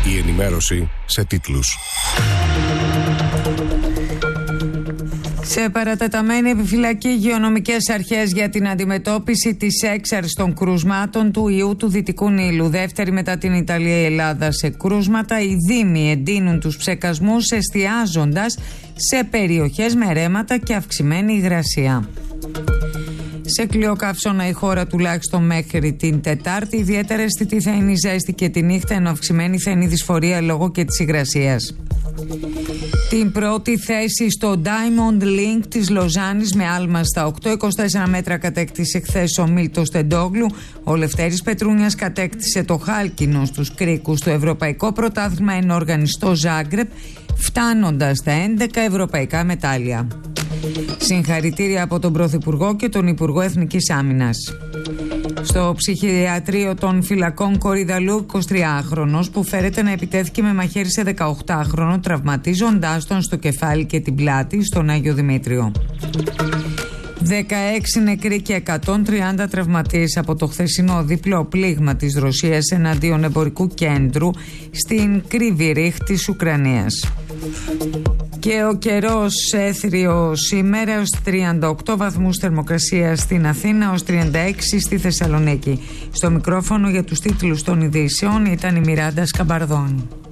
Η ενημέρωση σε τίτλους. Σε παρατεταμένη επιφυλακή υγειονομικές αρχές για την αντιμετώπιση της έξαρσης των κρούσματων του ιού του Δυτικού Νείλου. Δεύτερη μετά την Ιταλία η Ελλάδα σε κρούσματα. Οι δήμοι εντείνουν τους ψεκασμούς εστιάζοντας σε περιοχές με ρέματα και αυξημένη υγρασία. Σε κλειοκαύσωνα η χώρα τουλάχιστον μέχρι την Τετάρτη. Ιδιαίτερα αισθητή θα είναι η ζέστη και τη νύχτα, ενώ αυξημένη θα είναι η δυσφορία λόγω και της υγρασίας. Την πρώτη θέση στο Diamond Link της Λοζάνης με άλμα στα 8,24 μέτρα κατέκτησε χθες ο Μίλτος Τεντόγλου. Ο Λευτέρης Πετρούνιας κατέκτησε το χάλκινο στους κρίκους. Το Ευρωπαϊκό Πρωτάθλημα είναι οργανιστό Ζάγκρεπ, φτάνοντας στα 11 ευρωπαϊκά μετάλλια. Συγχαρητήρια από τον Πρωθυπουργό και τον Υπουργό Εθνικής Άμυνας. Στο ψυχιατρίο των φυλακών Κορυδαλού, 23χρονος που φέρεται να επιτέθηκε με μαχαίρι σε 18χρονο, τραυματίζοντάς τον στο κεφάλι και την πλάτη στον Άγιο Δημήτριο. 16 νεκροί και 130 τραυματίες από το χθεσινό διπλό πλήγμα της Ρωσίας εναντίον εμπορικού κέντρου στην Κρύβη της Ουκρανίας. Και ο καιρός έθριο σήμερα ως 38 βαθμούς θερμοκρασία στην Αθήνα, ως 36 στη Θεσσαλονίκη. Στο μικρόφωνο για τους τίτλους των ειδήσεων ήταν η Μιράντα Σκαμπαρδόνη.